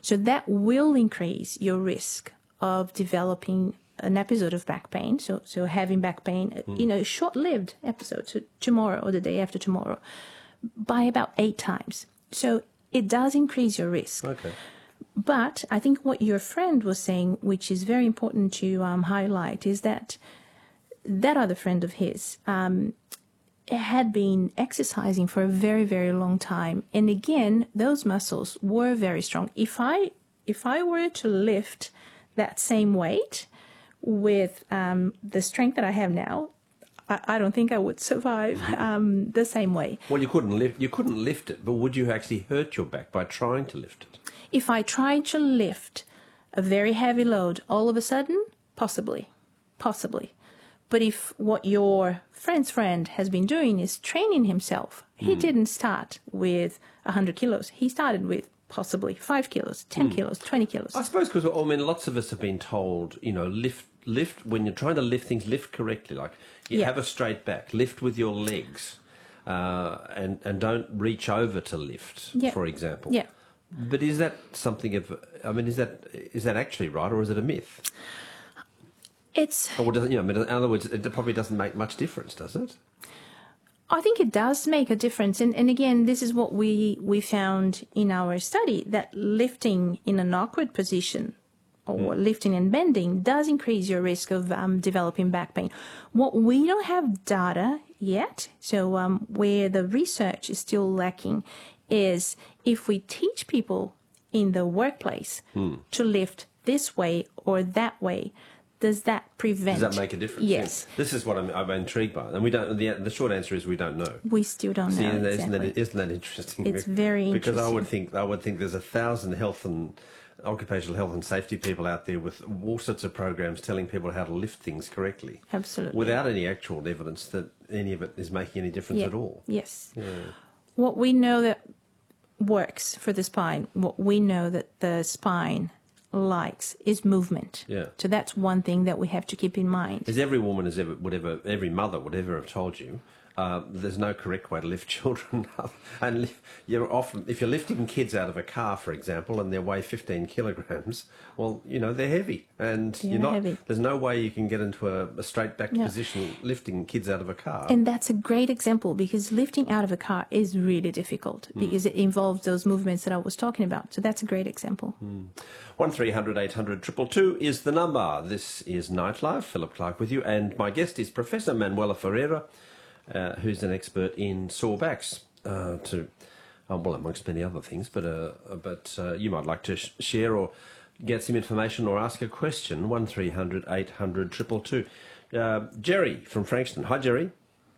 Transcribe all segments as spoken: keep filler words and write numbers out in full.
So that will increase your risk of developing an episode of back pain. So, so having back pain, mm. you know, short-lived episode, so tomorrow or the day after tomorrow, by about eight times. So it does increase your risk. Okay. But I think what your friend was saying, which is very important to um, highlight, is that that other friend of his um, had been exercising for a very, very long time. And again, those muscles were very strong. If I, if I were to lift that same weight with um, the strength that I have now, I, I don't think I would survive um, the same way. Well, you couldn't lift. You couldn't lift it, but would you actually hurt your back by trying to lift it? If I tried to lift a very heavy load all of a sudden, possibly, possibly. But if what your friend's friend has been doing is training himself, he mm. didn't start with one hundred kilos. He started with possibly five kilos, ten mm. kilos, twenty kilos. I suppose because, I mean, lots of us have been told, you know, lift, lift, when you're trying to lift things, lift correctly. Like, you yeah. have a straight back, lift with your legs, uh, and, and don't reach over to lift, yeah. for example. Yeah. But is that something of, I mean, is that is that actually right, or is it a myth? It's... Or doesn't, you know, in other words, it probably doesn't make much difference, does it? I think it does make a difference. And, and again, this is what we, we found in our study, that lifting in an awkward position or mm. lifting and bending does increase your risk of um, developing back pain. What we don't have data yet, so um, where the research is still lacking, is if we teach people in the workplace mm. to lift this way or that way, does that prevent... Does that make a difference? Yes. This is what I'm, I'm intrigued by. And we don't. The, the short answer is we don't know. We still don't See, know. Isn't, exactly. that, isn't that interesting? It's very because interesting. Because I would think I would think there's a thousand health and occupational health and safety people out there with all sorts of programs telling people how to lift things correctly. Absolutely. Without any actual evidence that any of it is making any difference yeah. at all. Yes. Yeah. What we know that works for the spine, what we know that the spine likes is movement. Yeah. So that's one thing that we have to keep in mind. As every woman has ever, would ever, every mother would ever have told you, uh, there's no correct way to lift children up. And li- you're often, if you're lifting kids out of a car, for example, and they weigh fifteen kilograms, well, you know, they're heavy. And They're you're not, heavy. There's no way you can get into a, a straight back No. position lifting kids out of a car. And that's a great example, because lifting out of a car is really difficult mm. because it involves those movements that I was talking about. So that's a great example. Mm. one three hundred eight hundred two two two is the number. This is Nightlife. Philip Clark with you. And my guest is Professor Manuela Ferreira, uh, who's an expert in sore backs, uh, to, uh, well, amongst many other things. But uh, but uh, you might like to sh- share or get some information or ask a question. one three hundred eight hundred two two two. Uh, Jerry from Frankston. Hi, Jerry.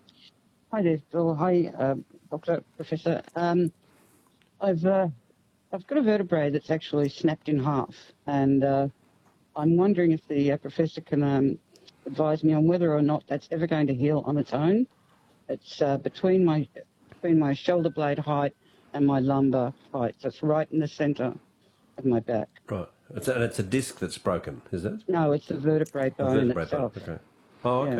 Hi there, Phil. Hi, uh, Doctor Professor. Um, I've... Uh, I've got a vertebrae that's actually snapped in half, and uh, I'm wondering if the uh, professor can um, advise me on whether or not that's ever going to heal on its own. It's uh, between my between my shoulder blade height and my lumbar height, so it's right in the centre of my back. Right, it's a, and it's a disc that's broken, is it? No, it's a vertebrae bone a vertebrae itself. Bone. Okay. Oh, okay. Yeah.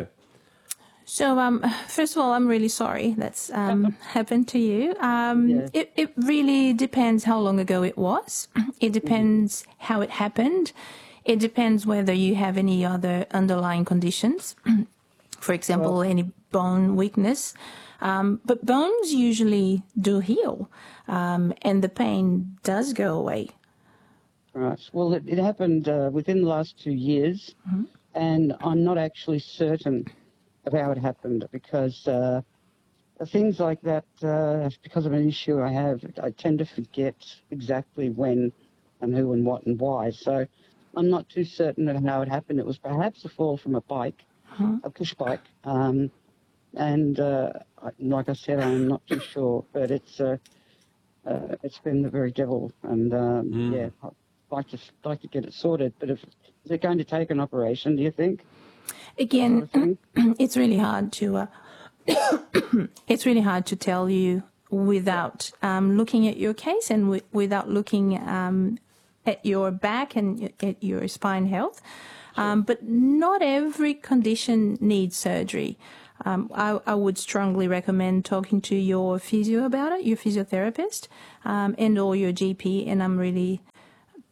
So, um, first of all, I'm really sorry that's um, happened to you. Um, yeah. it, it really depends how long ago it was. It depends mm-hmm. how it happened. It depends whether you have any other underlying conditions, for example, well, any bone weakness. Um, but bones usually do heal, um, and the pain does go away. Right. Well, it, it happened uh, within the last two years, mm-hmm. and I'm not actually certain of how it happened, because uh, things like that, uh, because of an issue I have, I tend to forget exactly when and who and what and why. So I'm not too certain of how it happened. It was perhaps a fall from a bike, uh-huh. a push bike, um, and uh, like I said, I'm not too sure. But it's uh, uh, it's been the very devil, and um, mm. yeah, I'd like to like to get it sorted. But if is it going to take an operation, do you think? Again, it's really hard to uh, it's really hard to tell you without um, looking at your case and w- without looking um, at your back and at your spine health. Um, but not every condition needs surgery. Um, I, I would strongly recommend talking to your physio about it, your physiotherapist, um, and or your G P. And I'm really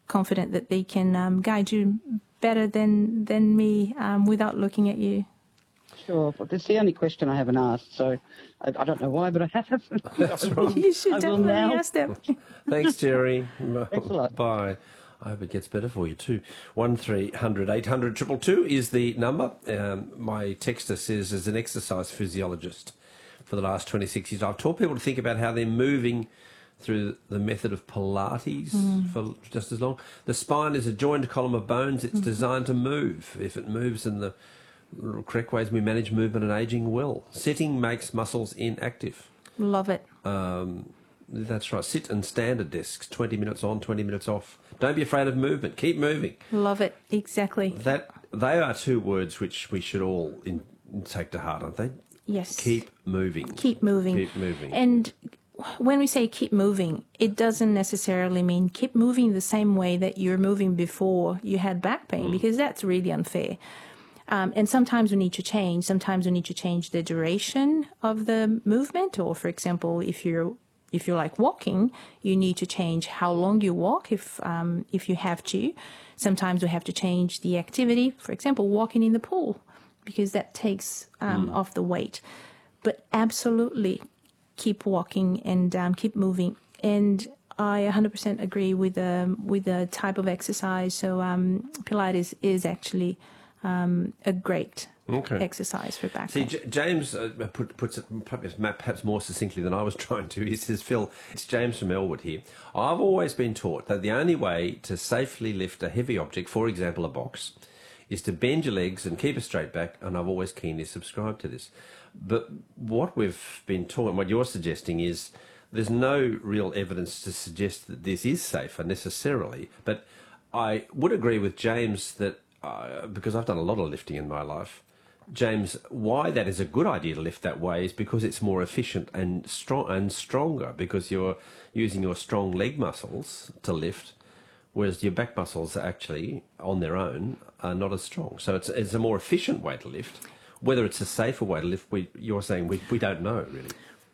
confident that they can um, guide you better than than me um, without looking at you. Sure, but it's the only question I haven't asked, so I, I don't know why, but I have. That's right. You should I will definitely now. ask them. Thanks, Jerry. Thanks a lot. Bye. I hope it gets better for you too. One three hundred eight hundred two two two is the number. Um, my texter says, as an exercise physiologist for the last twenty-six years, I've taught people to think about how they're moving through the method of Pilates mm. for just as long. The spine is a joined column of bones. It's mm. designed to move. If it moves in the correct ways, we manage movement and aging well. Sitting makes muscles inactive. Love it. Um, that's right. Sit and stand at desks, twenty minutes on, twenty minutes off. Don't be afraid of movement. Keep moving. Love it. Exactly. That They are two words which we should all in, take to heart, aren't they? Yes. Keep moving. Keep moving. Keep moving. And when we say keep moving, it doesn't necessarily mean keep moving the same way that you're moving before you had back pain, mm. because that's really unfair. Um, and sometimes we need to change. Sometimes we need to change the duration of the movement. Or, for example, if you're if you're like walking, you need to change how long you walk if um, if you have to. Sometimes we have to change the activity. For example, walking in the pool, because that takes um, mm. off the weight. But absolutely, keep walking and um, keep moving. And I one hundred percent agree with um, with the type of exercise. So um, Pilates is actually um, a great okay. exercise for back pain. See, J- James uh, put, puts it perhaps more succinctly than I was trying to. He says, Phil, it's James from Elwood here. I've always been taught that the only way to safely lift a heavy object, for example a box, is to bend your legs and keep a straight back, and I've always keenly subscribed to this. But what we've been taught, and what you're suggesting is there's no real evidence to suggest that this is safer necessarily. But I would agree with James that, uh, because I've done a lot of lifting in my life, James, why that is a good idea to lift that way is because it's more efficient and strong and stronger, because you're using your strong leg muscles to lift, whereas your back muscles are actually, on their own, are not as strong. So it's, it's a more efficient way to lift. Whether it's a safer way to lift, we, you're saying we, we don't know, really.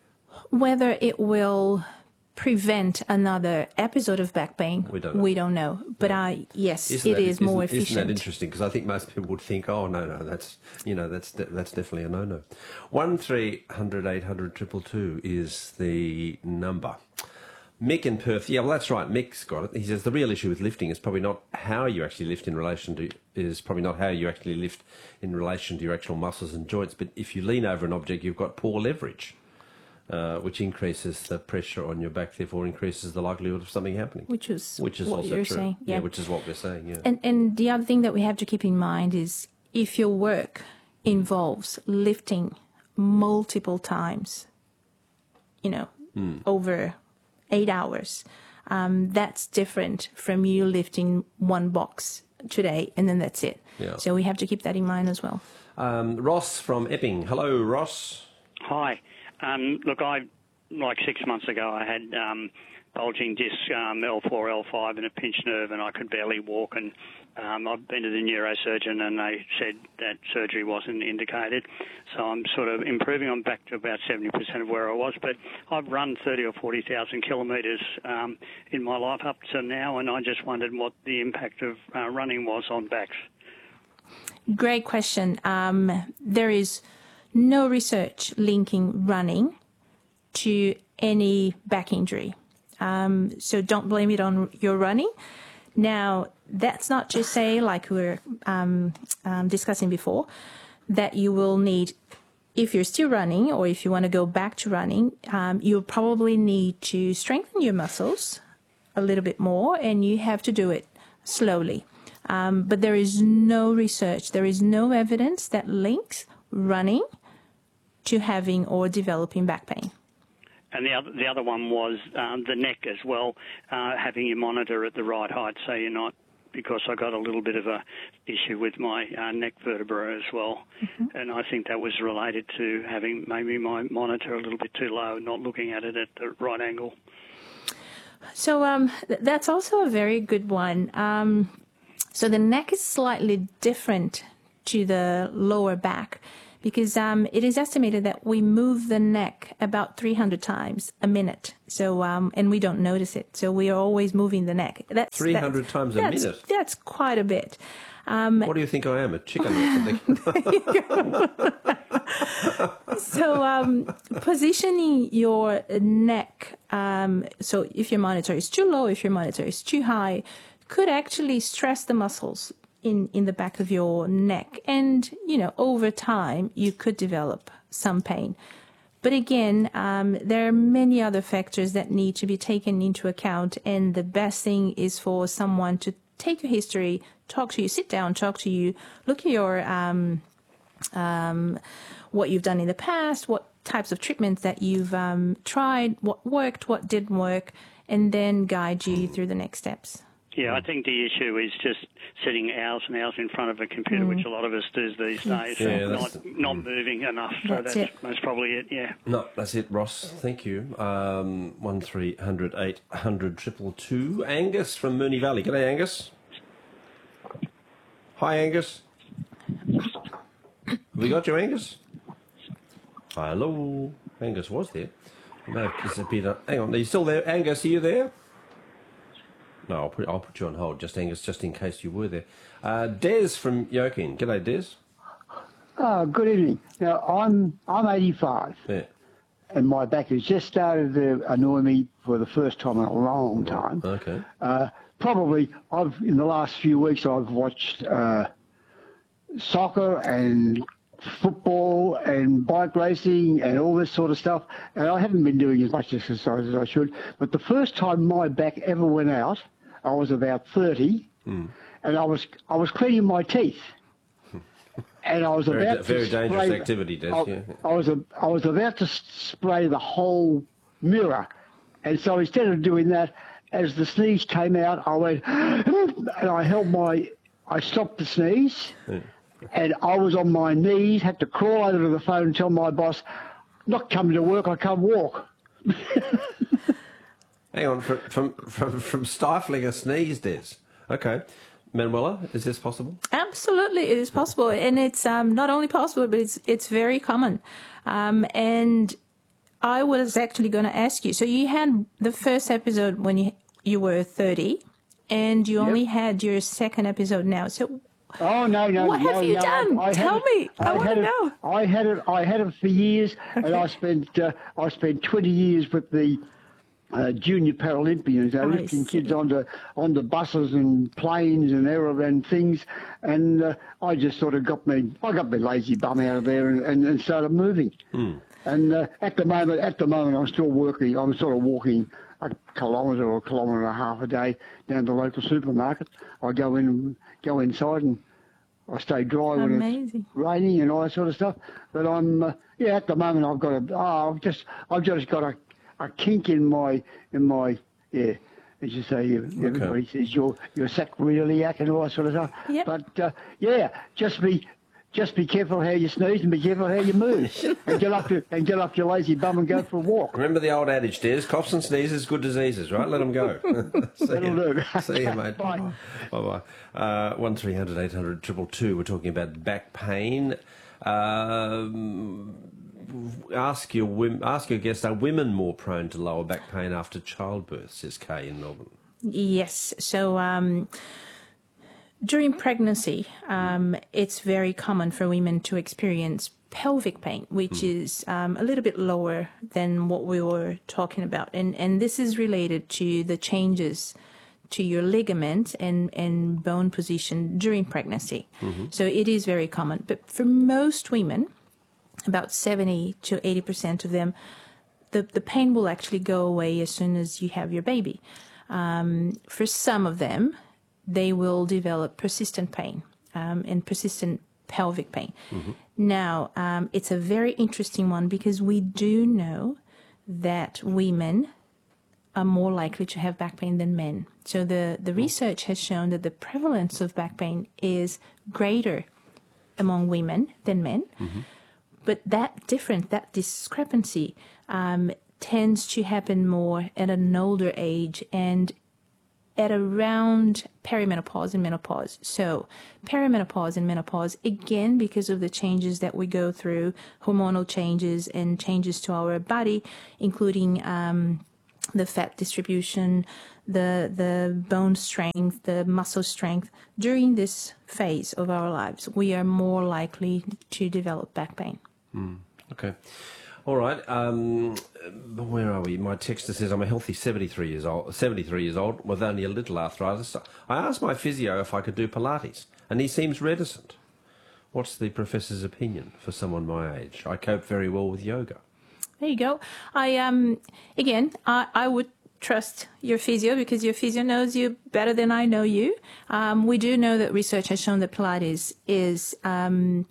Whether it will prevent another episode of back pain, we don't know. We don't know. But yeah. I, yes, isn't it that, is more isn't, efficient. Isn't that interesting? Because I think most people would think, oh, no, no, that's, you know, that's that's definitely a no-no. one three hundred eight hundred two two two is the number. Mick in Perth, yeah, well, that's right. Mick's got it. He says the real issue with lifting is probably not how you actually lift in relation to, is probably not how you actually lift in relation to your actual muscles and joints, but if you lean over an object, you've got poor leverage, uh, which increases the pressure on your back, therefore increases the likelihood of something happening. Which is, which is what also you're true. saying. Yeah. yeah, which is what we're saying, yeah. And, and the other thing that we have to keep in mind is if your work involves lifting multiple times, you know, mm. over eight hours, um, that's different from you lifting one box today and then that's it. Yeah. So we have to keep that in mind as well. Um, Ross from Epping. Hello, Ross. Hi. Um, look, I like six months ago I had um, bulging disc um, L four, L five and a pinched nerve, and I could barely walk. And um, I've been to the neurosurgeon, and they said that surgery wasn't indicated. So I'm sort of improving. I'm back to about seventy percent of where I was. But I've run thirty or forty thousand kilometres um, in my life up to now, and I just wondered what the impact of uh, running was on backs. Great question. Um, there is no research linking running to any back injury. Um, so don't blame it on your running. Now, that's not to say, like we were um, um, discussing before, that you will need, if you're still running or if you want to go back to running, um, you'll probably need to strengthen your muscles a little bit more, and you have to do it slowly. Um, but there is no research, there is no evidence that links running to having or developing back pain. And the other, the other one was um, the neck as well, uh, having your monitor at the right height so you're not, because I got a little bit of a issue with my uh, neck vertebra as well. Mm-hmm. And I think that was related to having maybe my monitor a little bit too low, not looking at it at the right angle. So um, th- that's also a very good one. Um, so the neck is slightly different to the lower back because um, it is estimated that we move the neck about three hundred times a minute. So, um, and we don't notice it. So we are always moving the neck. That's three hundred that's, times a that's, minute? That's quite a bit. Um, what do you think I am, a chicken or something? So um, positioning your neck, um, so if your monitor is too low, if your monitor is too high, could actually stress the muscles in, in the back of your neck. And, you know, over time, you could develop some pain. But again, um, there are many other factors that need to be taken into account. And the best thing is for someone to take your history, talk to you, sit down, talk to you, look at your... Um, um, what you've done in the past, what types of treatments that you've um, tried, what worked, what didn't work, and then guide you through the next steps. Yeah, I think the issue is just sitting hours and hours in front of a computer, mm. which a lot of us do these days, yeah, and not, not moving enough. So that's, that's it. most probably it, yeah. No, that's it, Ross. Thank you. Um, one three hundred eight hundred triple two. Angus from Moonee Valley. G'day, Angus. Hi, Angus. Have we got you, Angus? Hello. Angus was there. No, disappeared. Hang on, are you still there? Angus, are you there? No, I'll put, I'll put you on hold, just Angus, just in case you were there. Uh, Des from Yokin. G'day, Des. Oh, good evening. Now, I'm I'm eighty-five, Yeah. and my back has just started to annoy me for the first time in a long time. Okay. Uh, probably, I've in the last few weeks, I've watched uh, soccer and football and bike racing and all this sort of stuff, and I haven't been doing as much exercise as I should. But the first time my back ever went out, I was about thirty, mm. and I was I was cleaning my teeth, and I was very, about very to dangerous spray, activity, Des. I, yeah. I was a, I was about to spray the whole mirror, and so instead of doing that, as the sneeze came out, I went and I held my I stopped the sneeze. Yeah. And I was on my knees, had to crawl over to the phone and tell my boss, not coming to work, I can't walk. Hang on, from, from, from, from stifling a sneeze, Des. Okay. Manuela, is this possible? Absolutely, it is possible. And it's um, not only possible, but it's it's very common. Um, and I was actually going to ask you, so you had the first episode when you, you were thirty, and you yep. only had your second episode now. So Oh no no! What no, have you no, done? I, I Tell it, me. I, I want to it, know. I had it. I had it for years, okay. and I spent uh, I spent twenty years with the uh, junior Paralympians, uh, lifting kids onto onto buses and planes and aeroplane things, and uh, I just sort of got me. I got my lazy bum out of there and, and, and started moving. Mm. And uh, at the moment, at the moment, I'm still working. I'm sort of walking a kilometre or a kilometre and a half a day down to the local supermarket. I go in and go inside and I stay dry when Amazing. It's raining and all that sort of stuff. But I'm uh, yeah. At the moment, I've got a. Oh, I've just I've just got a, a kink in my in my yeah. As you say, everybody okay. says you're you're sacroiliac and all that sort of stuff. Yep. But uh, yeah, just be. Just be careful how you sneeze and be careful how you move. and get up your, and get up your lazy bum and go for a walk. Remember the old adage, Des, coughs and sneezes, good diseases, right? Let them go. See That'll you. do. See you, mate. Bye. Bye-bye. Uh, one three hundred eight hundred two two two. We're talking about back pain. Um, ask your ask your guests, are women more prone to lower back pain after childbirth, says Kay in Melbourne? Yes. So... Um, During pregnancy, um, it's very common for women to experience pelvic pain, which mm. is um, a little bit lower than what we were talking about. And, and this is related to the changes to your ligament and, and bone position during pregnancy. Mm-hmm. So it is very common. But for most women, about seventy to eighty percent of them, the, the pain will actually go away as soon as you have your baby. Um, for some of them, they will develop persistent pain um, and persistent pelvic pain. Mm-hmm. Now, um, it's a very interesting one because we do know that women are more likely to have back pain than men. So the, the research has shown that the prevalence of back pain is greater among women than men. Mm-hmm. But that difference, that discrepancy, um, tends to happen more at an older age, and at around perimenopause and menopause. So perimenopause and menopause, again, because of the changes that we go through, hormonal changes and changes to our body, including um, the fat distribution, the the bone strength, the muscle strength. During this phase of our lives, we are more likely to develop back pain. Mm, okay. All right. Um, where are we? My texter says I'm a healthy seventy-three years old, seventy-three years old with only a little arthritis. I asked my physio if I could do Pilates, and he seems reticent. What's the professor's opinion for someone my age? I cope very well with yoga. There you go. I um again, I, I would trust your physio because your physio knows you better than I know you. Um, we do know that research has shown that Pilates is um,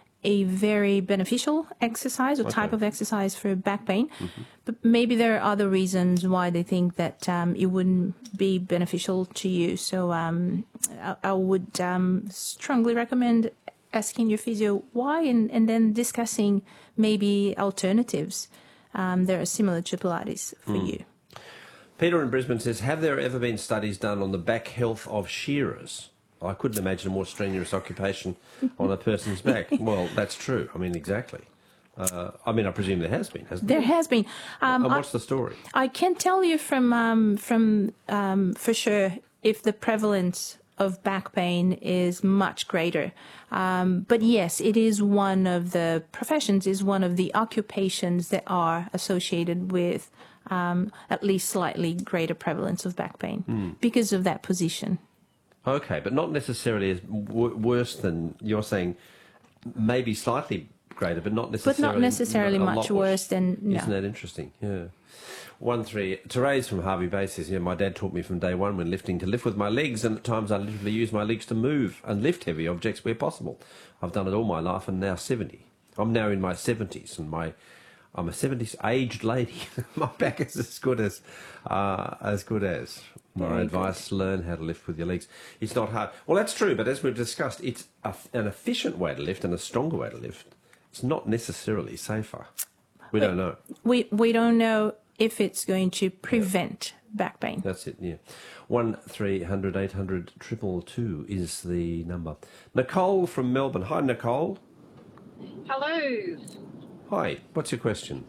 a very beneficial exercise or okay. type of exercise for back pain. Mm-hmm. But maybe there are other reasons why they think that um, it wouldn't be beneficial to you. So um, I, I would um, strongly recommend asking your physio why and, and then discussing maybe alternatives um, that are similar to Pilates for mm. you. Peter in Brisbane says, have there ever been studies done on the back health of shearers? I couldn't imagine a more strenuous occupation on a person's back. Well, that's true. I mean, exactly. Uh, I mean, I presume there has been, hasn't there? There has been. Um, and what's I, the story? I can't tell you from um, from um, for sure if the prevalence of back pain is much greater. Um, but yes, it is one of the professions, is one of the occupations that are associated with um, at least slightly greater prevalence of back pain mm. because of that position. Okay, but not necessarily as w- worse than you're saying, maybe slightly greater, but not necessarily. But not necessarily much worse than. No. Isn't that interesting? Yeah. One three. Therese from Harvey Bay says, "Yeah, my dad taught me from day one when lifting to lift with my legs, and at times I literally use my legs to move and lift heavy objects where possible. I've done it all my life, and now seventy. I'm now in my seventies, and my I'm a seventies aged lady. My back is as good as uh, as good as." My Very advice, good. Learn how to lift with your legs. It's not hard. Well, that's true, but as we've discussed, it's a, an efficient way to lift and a stronger way to lift. It's not necessarily safer. We Wait, don't know. We we don't know if it's going to prevent yeah. back pain. That's it, yeah. one three hundred eight hundred two two two is the number. Nicole from Melbourne. Hi, Nicole. Hello. Hi. What's your question?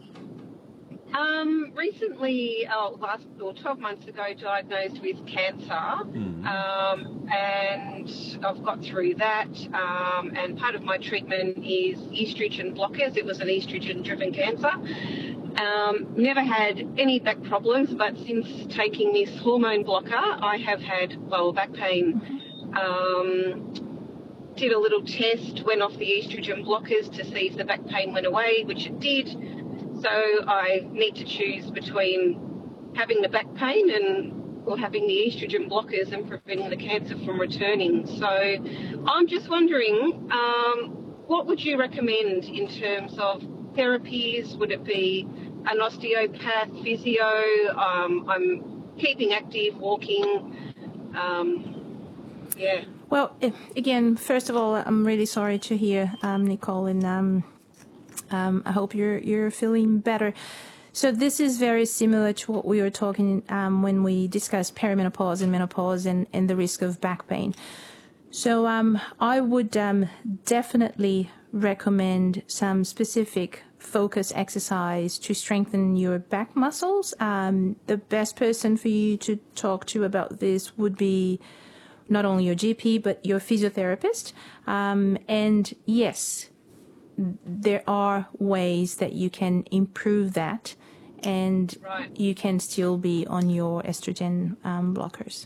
Um, recently, oh, last or twelve months ago, diagnosed with cancer, mm. um, and I've got through that. Um, and part of my treatment is estrogen blockers. It was an estrogen-driven cancer. Um, never had any back problems, but since taking this hormone blocker, I have had lower back pain. Um, did a little test, went off the estrogen blockers to see if the back pain went away, which it did. So I need to choose between having the back pain and or having the estrogen blockers and preventing the cancer from returning. So I'm just wondering, um, what would you recommend in terms of therapies? Would it be an osteopath, physio? Um, I'm keeping active, walking. Um, yeah. Well, again, first of all, I'm really sorry to hear, um, Nicole, and um, Um, I hope you're you're feeling better. So this is very similar to what we were talking um, when we discussed perimenopause and menopause and, and the risk of back pain. So um, I would um, definitely recommend some specific focus exercise to strengthen your back muscles. Um, the best person for you to talk to about this would be not only your G P, but your physiotherapist. Um, and yes, there are ways that you can improve that, and right. you can still be on your estrogen um, blockers.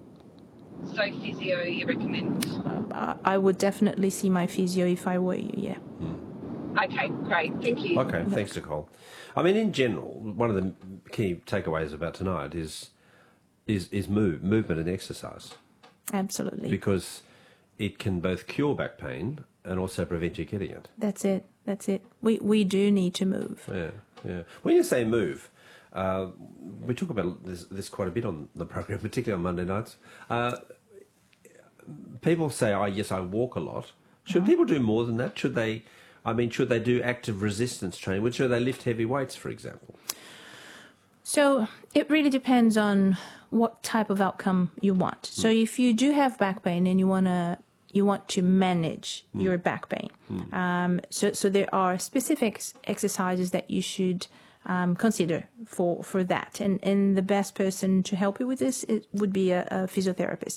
So physio, you recommend? Uh, I would definitely see my physio if I were you, yeah. Mm. Okay, great. Thank you. Okay, thanks, Nicole. I mean, in general, one of the key takeaways about tonight is is is move, movement and exercise. Absolutely. Because it can both cure back pain and also prevent you getting it. That's it. That's it. We we do need to move. Yeah, yeah. When you say move, uh, we talk about this, this quite a bit on the program, particularly on Monday nights. Uh, people say, "Oh, yes, I walk a lot." Should mm-hmm. people do more than that? Should they? I mean, should they do active resistance training? Should they lift heavy weights, for example? So it really depends on what type of outcome you want. So if you do have back pain and you want to you want to manage mm. your back pain, mm. um, so so there are specific exercises that you should um, consider for for that. And and the best person to help you with this it would be a, a physiotherapist.